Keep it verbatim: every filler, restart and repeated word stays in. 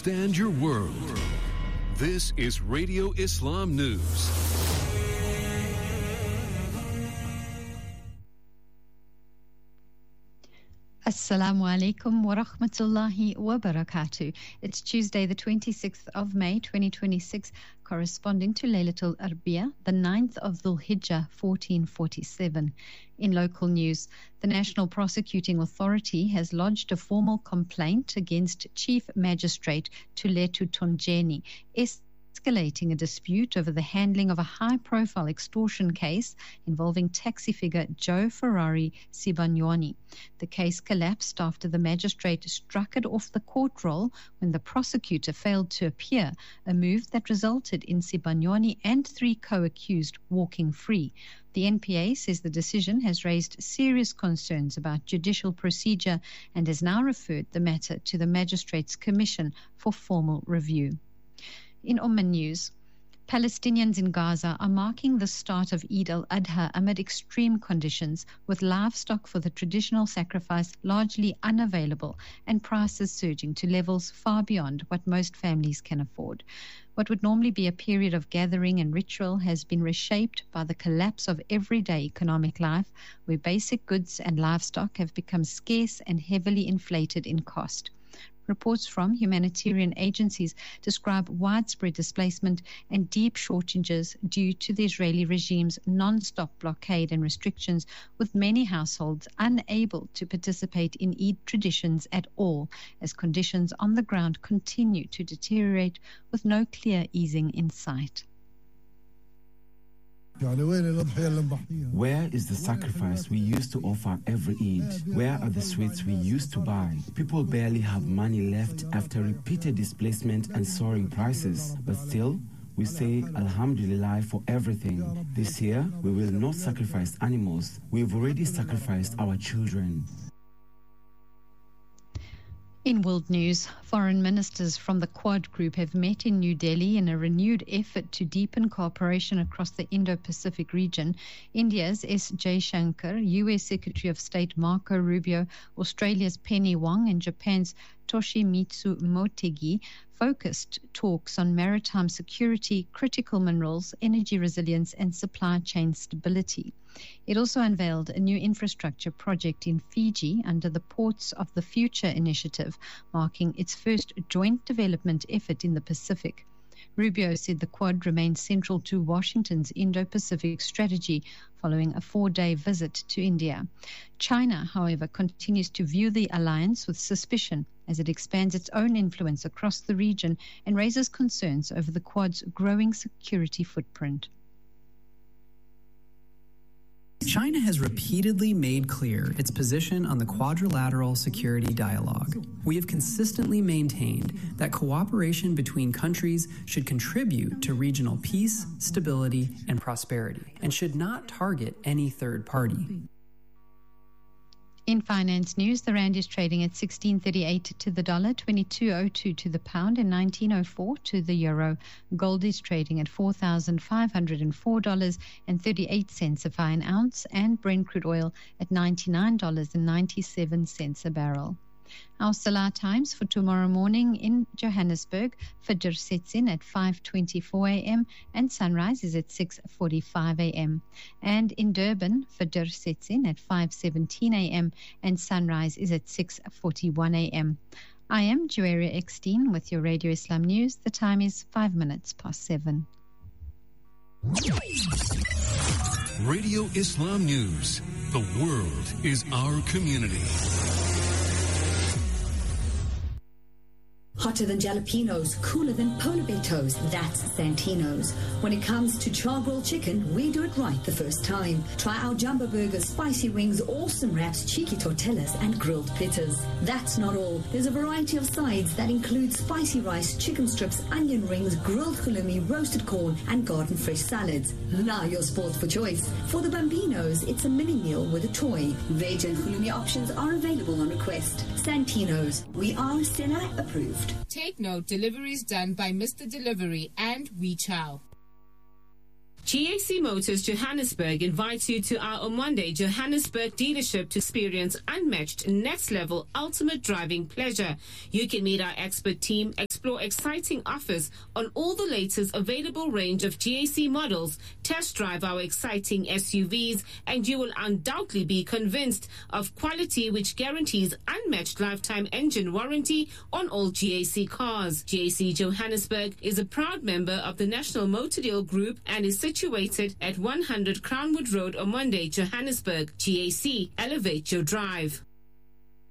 understand your world. This is Radio Islam News. Assalamu alaikum wa rahmatullahi wa barakatuh. It's Tuesday, the twenty-sixth of May, twenty twenty-six, corresponding to Laylatul Arbiyah, the ninth of Dhul Hijjah, fourteen forty-seven. In local news, the National Prosecuting Authority has lodged a formal complaint against Chief Magistrate Tuletu Tonjeni, escalating a dispute over the handling of a high-profile extortion case involving taxi figure Joe Ferrari Sibanyoni. The case collapsed after the magistrate struck it off the court roll when the prosecutor failed to appear, a move that resulted in Sibanyoni and three co-accused walking free. The N P A says the decision has raised serious concerns about judicial procedure and has now referred the matter to the Magistrates' Commission for formal review. In Oman news, Palestinians in Gaza are marking the start of Eid al-Adha amid extreme conditions, with livestock for the traditional sacrifice largely unavailable and prices surging to levels far beyond what most families can afford. What would normally be a period of gathering and ritual has been reshaped by the collapse of everyday economic life, where basic goods and livestock have become scarce and heavily inflated in cost. Reports from humanitarian agencies describe widespread displacement and deep shortages due to the Israeli regime's non-stop blockade and restrictions, with many households unable to participate in Eid traditions at all, as conditions on the ground continue to deteriorate with no clear easing in sight. Where is the sacrifice we used to offer every Eid? Where are the sweets we used to buy? People barely have money left after repeated displacement and soaring prices. But still, we say Alhamdulillah for everything. This year, we will not sacrifice animals. We've already sacrificed our children. In world news, foreign ministers from the Quad Group have met in New Delhi in a renewed effort to deepen cooperation across the Indo-Pacific region. India's S. Jaishankar, U S Secretary of State Marco Rubio, Australia's Penny Wong and Japan's Toshimitsu Motegi focused talks on maritime security, critical minerals, energy resilience and supply chain stability. It also unveiled a new infrastructure project in Fiji under the Ports of the Future initiative, marking its first joint development effort in the Pacific. Rubio said the Quad remains central to Washington's Indo-Pacific strategy following a four-day visit to India. China, however, continues to view the alliance with suspicion as it expands its own influence across the region and raises concerns over the Quad's growing security footprint. China has repeatedly made clear its position on the quadrilateral security dialogue. We have consistently maintained that cooperation between countries should contribute to regional peace, stability, and prosperity, and should not target any third party. In finance news, the rand is trading at sixteen thirty-eight to the dollar, twenty-two oh two to the pound, and nineteen oh four to the euro. Gold is trading at four thousand five hundred four dollars and thirty-eight cents a fine ounce, and Brent crude oil at ninety-nine dollars and ninety-seven cents a barrel. Our Salah times for tomorrow morning: in Johannesburg, Fajr sets in at five twenty-four a.m. and sunrise is at six forty-five a.m. And in Durban, Fajr sets in at five seventeen a.m. and sunrise is at six forty-one a.m. I am Juwaria Eckstein with your Radio Islam News. The time is five minutes past seven. Radio Islam News. The world is our community. Hotter than jalapenos, cooler than polar bear toes, that's Santino's. When it comes to char-grilled chicken, we do it right the first time. Try our jumbo burgers, spicy wings, awesome wraps, cheeky tortillas, and grilled pitas. That's not all. There's a variety of sides that include spicy rice, chicken strips, onion rings, grilled halloumi, roasted corn, and garden fresh salads. Now your sports for choice. For the Bambinos, it's a mini meal with a toy. Veg and halloumi options are available on request. Santino's. We are Stella approved. Take note, deliveries done by Mister Delivery and We Chow. G A C Motors Johannesburg invites you to our Omonde Johannesburg dealership to experience unmatched next-level ultimate driving pleasure. You can meet our expert team, explore exciting offers on all the latest available range of G A C models, test drive our exciting S U Vs, and you will undoubtedly be convinced of quality which guarantees unmatched lifetime engine warranty on all G A C cars. G A C Johannesburg is a proud member of the National Motor Deal Group and is situated at one hundred Crownwood Road, Omonde, Johannesburg. G A C, elevate your drive.